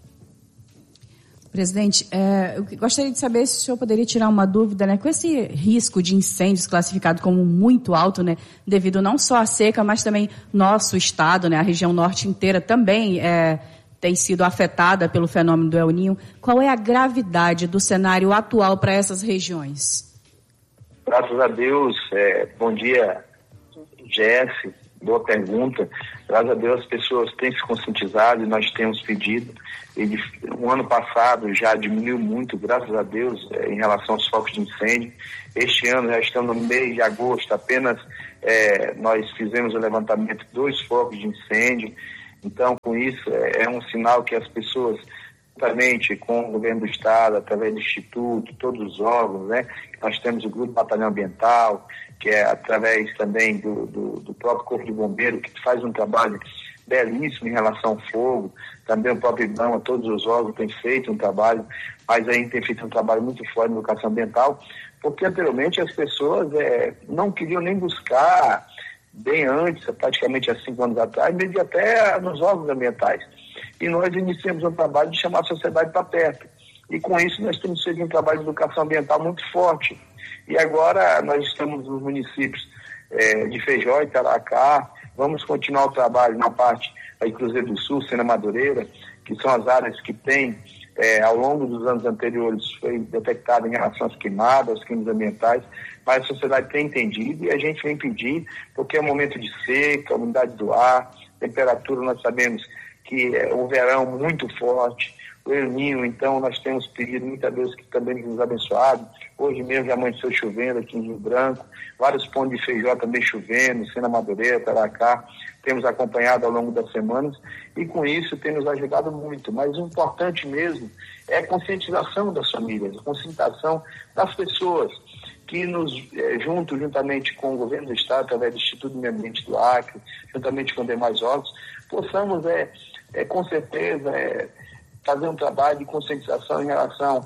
Presidente, eu gostaria de saber se o senhor poderia tirar uma dúvida, né, com esse risco de incêndios classificado como muito alto, né, devido não só à seca, mas também nosso estado, né, a região norte inteira também tem sido afetada pelo fenômeno do El Niño. Qual é a gravidade do cenário atual para essas regiões? Graças a Deus, bom dia, Jesse, boa pergunta. Graças a Deus as pessoas têm se conscientizado e nós temos pedido. O ano passado já diminuiu muito, graças a Deus, em relação aos focos de incêndio. Este ano, já estamos no mês de agosto, apenas nós fizemos o levantamento de 2 focos de incêndio. Então, com isso, é um sinal que as pessoas, juntamente com o governo do estado, através do instituto, todos os órgãos, né? Nós temos o grupo Batalhão Ambiental, que é através também do próprio Corpo de Bombeiro, que faz um trabalho belíssimo em relação ao fogo. Também o próprio IBAMA, todos os órgãos têm feito um trabalho, mas a gente tem feito um trabalho muito forte na educação ambiental, porque anteriormente as pessoas não queriam nem buscar, bem antes, praticamente há 5 anos atrás, mesmo até nos órgãos ambientais. E nós iniciamos um trabalho de chamar a sociedade para perto. E com isso nós temos feito um trabalho de educação ambiental muito forte. E agora nós estamos nos municípios de Feijó e Taracá. Vamos continuar o trabalho na parte aí Cruzeiro do Sul, Sena Madureira, que são as áreas que têm, ao longo dos anos anteriores, foi detectada em relação às queimadas, aos crimes ambientais, mas a sociedade tem entendido e a gente vem pedir, porque é um momento de seca, umidade do ar, temperatura, nós sabemos que é um verão muito forte, o El Niño, então nós temos pedido muitas vezes que também nos abençoado. Hoje mesmo já amanheceu chovendo aqui em Rio Branco, vários pontos de Feijó também chovendo, Sena Madureira, Taracá, temos acompanhado ao longo das semanas e com isso tem nos ajudado muito. Mas o importante mesmo é a conscientização das famílias, a conscientização das pessoas que nos, juntamente com o governo do estado, através do Instituto do Meio Ambiente do Acre, juntamente com demais órgãos, possamos, com certeza, fazer um trabalho de conscientização em relação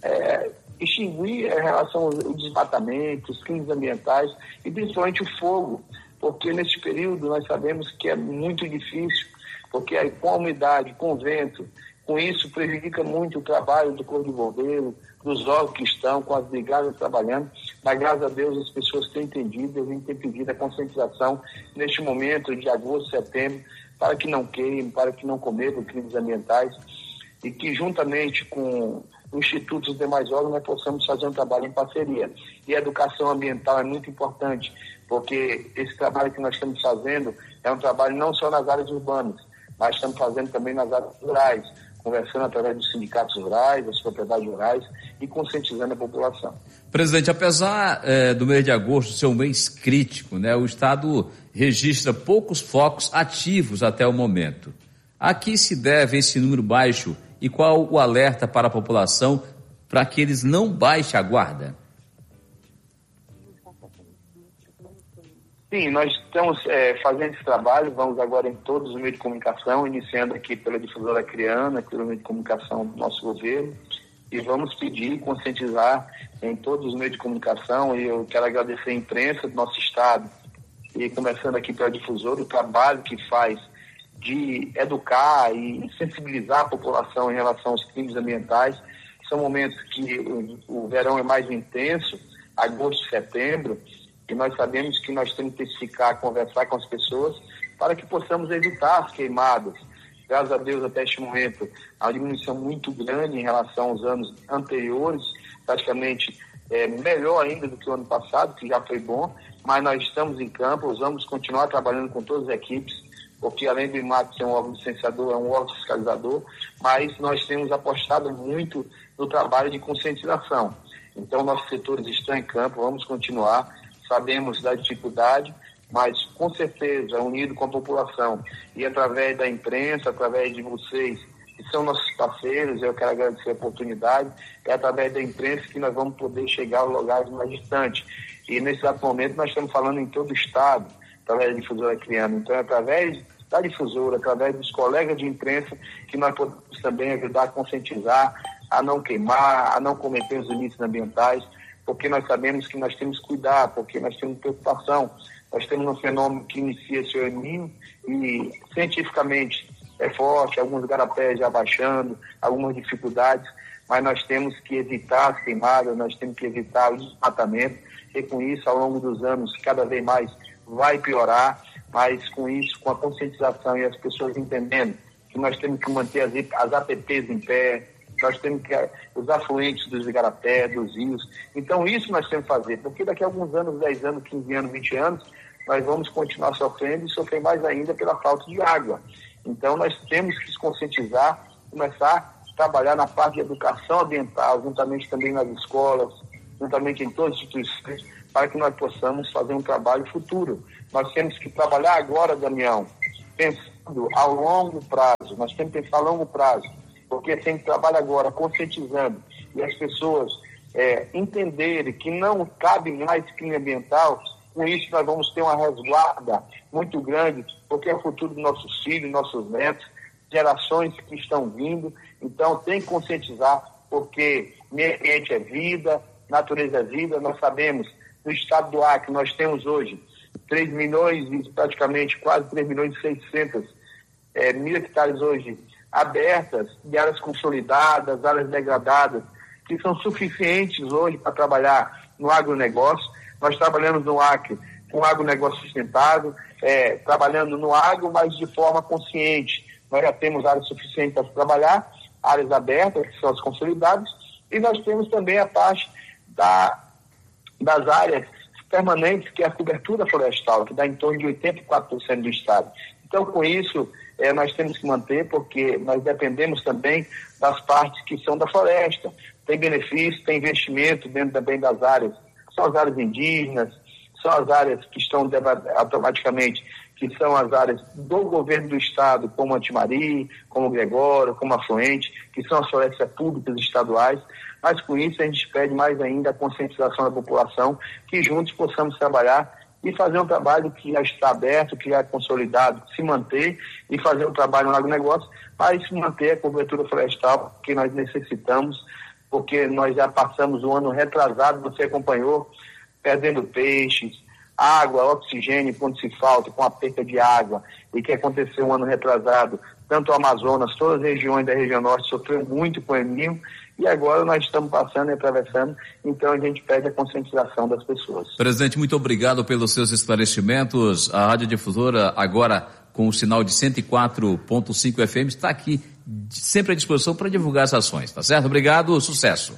extinguir em relação ao desmatamento, os crimes ambientais e principalmente o fogo, porque nesse período nós sabemos que é muito difícil, porque aí, com a umidade, com o vento, com isso prejudica muito o trabalho do Corpo de Bombeiro, dos órgãos que estão, com as brigadas trabalhando, mas graças a Deus as pessoas têm entendido, a gente tem pedido a conscientização neste momento de agosto, setembro, para que não queimem, para que não cometam crimes ambientais e que juntamente com o Instituto e os demais órgãos nós possamos fazer um trabalho em parceria. E a educação ambiental é muito importante, porque esse trabalho que nós estamos fazendo é um trabalho não só nas áreas urbanas, mas estamos fazendo também nas áreas rurais, conversando através dos sindicatos rurais, das propriedades rurais e conscientizando a população. Presidente, apesar do mês de agosto ser um mês crítico, né, o Estado registra poucos focos ativos até o momento. A que se deve esse número baixo e qual o alerta para a população para que eles não baixem a guarda? Sim, nós estamos fazendo esse trabalho, vamos agora em todos os meios de comunicação, iniciando aqui pela Difusora Acriana, pelo meio de comunicação do nosso governo, e vamos pedir, conscientizar em todos os meios de comunicação, e eu quero agradecer a imprensa do nosso estado, e começando aqui pela Difusora, o trabalho que faz de educar e sensibilizar a população em relação aos crimes ambientais. São momentos que o verão é mais intenso, agosto, setembro, E nós sabemos que nós temos que intensificar, conversar com as pessoas para que possamos evitar as queimadas. Graças a Deus, até este momento, há uma diminuição muito grande em relação aos anos anteriores, praticamente melhor ainda do que o ano passado, que já foi bom, mas nós estamos em campo, vamos continuar trabalhando com todas as equipes, porque além do IMAT ser um órgão licenciador, é um órgão fiscalizador, mas nós temos apostado muito no trabalho de conscientização. Então, nossos setores estão em campo, vamos continuar, sabemos da dificuldade, mas com certeza, unido com a população e através da imprensa, através de vocês, que são nossos parceiros, eu quero agradecer a oportunidade, é através da imprensa que nós vamos poder chegar aos lugares mais distantes. E nesse exato momento nós estamos falando em todo o estado, através da Difusora Acreana. Então é através da Difusora, através dos colegas de imprensa, que nós podemos também ajudar a conscientizar, a não queimar, a não cometer os ilícitos ambientais, porque nós sabemos que nós temos que cuidar, porque nós temos preocupação. Nós temos um fenômeno que inicia esse El Niño e cientificamente é forte, alguns garapés já baixando, algumas dificuldades, mas nós temos que evitar as queimadas, nós temos que evitar o desmatamento, e com isso, ao longo dos anos, cada vez mais vai piorar, mas com isso, com a conscientização e as pessoas entendendo que nós temos que manter as APPs em pé, nós temos que os afluentes dos igarapés, dos rios. Então, isso nós temos que fazer, porque daqui a alguns anos, 10 anos, 15 anos, 20 anos, nós vamos continuar sofrendo e sofrer mais ainda pela falta de água. Então, nós temos que se conscientizar, começar a trabalhar na parte de educação ambiental, juntamente também nas escolas, juntamente em todas as instituições, para que nós possamos fazer um trabalho futuro. Nós temos que trabalhar agora, Damião, pensando a longo prazo, nós temos que pensar a longo prazo, porque a gente trabalha agora conscientizando e as pessoas entenderem que não cabe mais crime ambiental. Com isso nós vamos ter uma resguarda muito grande, porque é o futuro dos nossos filhos, nossos netos, gerações que estão vindo. Então tem que conscientizar, porque meio ambiente é vida, natureza é vida. Nós sabemos, no estado do Acre, nós temos hoje 3 milhões e praticamente quase 3 milhões e 600 mil hectares hoje abertas, de áreas consolidadas, áreas degradadas, que são suficientes hoje para trabalhar no agronegócio. Nós trabalhamos no Acre com agronegócio sustentável, trabalhando no agro, mas de forma consciente. Nós já temos áreas suficientes para trabalhar, áreas abertas, que são as consolidadas, e nós temos também a parte das áreas permanentes, que é a cobertura florestal, que dá em torno de 84% do estado. Então, com isso, nós temos que manter, porque nós dependemos também das partes que são da floresta. Tem benefício, tem investimento dentro também das áreas, são as áreas indígenas, são as áreas que estão automaticamente, que são as áreas do governo do estado, como Antimari, como Gregório, como Afluente, que são as florestas públicas estaduais. Mas com isso a gente pede mais ainda a conscientização da população, que juntos possamos trabalhar e fazer um trabalho que já está aberto, que já é consolidado, se manter e fazer um trabalho no agronegócio, mas manter a cobertura florestal que nós necessitamos, porque nós já passamos o ano retrasado, você acompanhou, perdendo peixes, água, oxigênio, quando se falta, com a perca de água, e que aconteceu um ano retrasado, tanto o Amazonas, todas as regiões da região norte sofreram muito com o El Niño, e agora nós estamos passando e atravessando, então a gente pede a conscientização das pessoas. Presidente, muito obrigado pelos seus esclarecimentos. A Rádio Difusora, agora com o sinal de 104.5 FM, está aqui sempre à disposição para divulgar as ações, tá certo? Obrigado, sucesso.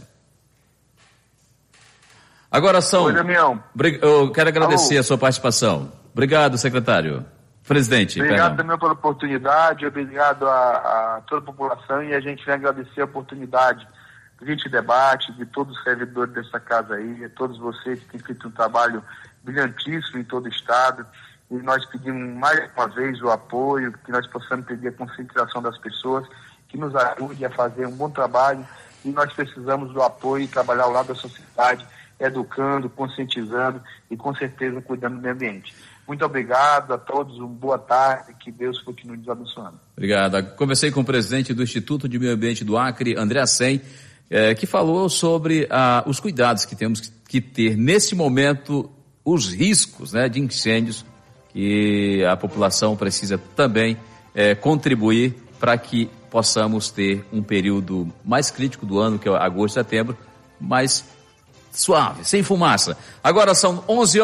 Agora são... Oi, Damião. Eu quero agradecer a sua participação. Obrigado, secretário. Presidente. Obrigado também pela oportunidade, obrigado a toda a população, e a gente vem agradecer a oportunidade do Gente Debate, de todos os servidores dessa casa aí, a todos vocês que têm feito um trabalho brilhantíssimo em todo o estado, e nós pedimos mais uma vez o apoio, que nós possamos pedir a conscientização das pessoas, que nos ajude a fazer um bom trabalho, e nós precisamos do apoio e trabalhar ao lado da sociedade, educando, conscientizando e com certeza cuidando do meio ambiente. Muito obrigado a todos, uma boa tarde, que Deus continue nos abençoando. Obrigado. Conversei com o presidente do Instituto de Meio Ambiente do Acre, André Assem, que falou sobre os cuidados que temos que ter nesse momento, os riscos, né, de incêndios, que a população precisa também contribuir para que possamos ter um período mais crítico do ano, que é agosto e setembro, mas suave, sem fumaça. Agora são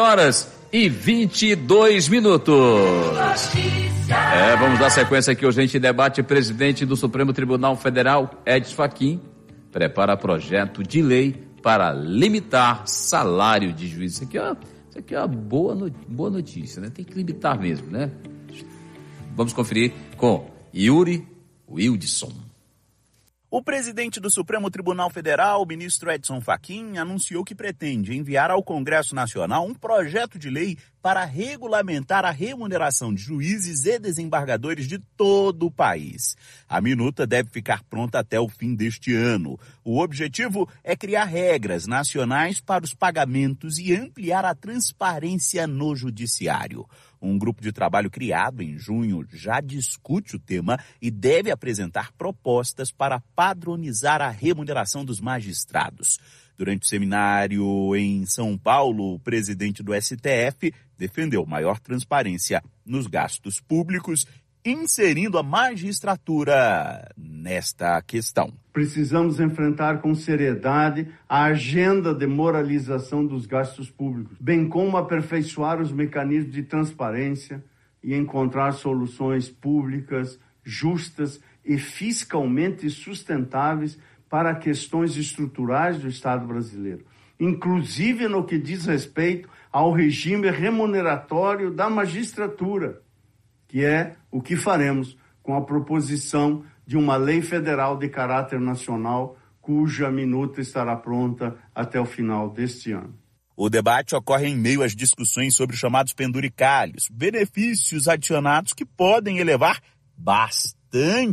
11h22. Vamos dar sequência aqui hoje. A gente debate. Presidente do Supremo Tribunal Federal, Edson Fachin, prepara projeto de lei para limitar salário de juiz. Isso aqui é uma boa notícia, né? Tem que limitar mesmo, né? Vamos conferir com Yuri Wildson. O presidente do Supremo Tribunal Federal, o ministro Edson Fachin, anunciou que pretende enviar ao Congresso Nacional um projeto de lei para regulamentar a remuneração de juízes e desembargadores de todo o país. A minuta deve ficar pronta até o fim deste ano. O objetivo é criar regras nacionais para os pagamentos e ampliar a transparência no judiciário. Um grupo de trabalho criado em junho já discute o tema e deve apresentar propostas para padronizar a remuneração dos magistrados. Durante o seminário em São Paulo, o presidente do STF defendeu maior transparência nos gastos públicos, inserindo a magistratura nesta questão. Precisamos enfrentar com seriedade a agenda de moralização dos gastos públicos, bem como aperfeiçoar os mecanismos de transparência e encontrar soluções públicas, justas e fiscalmente sustentáveis para questões estruturais do Estado brasileiro, inclusive no que diz respeito ao regime remuneratório da magistratura, que é o que faremos com a proposição de uma lei federal de caráter nacional, cuja minuta estará pronta até o final deste ano. O debate ocorre em meio às discussões sobre os chamados penduricalhos, benefícios adicionados que podem elevar bastante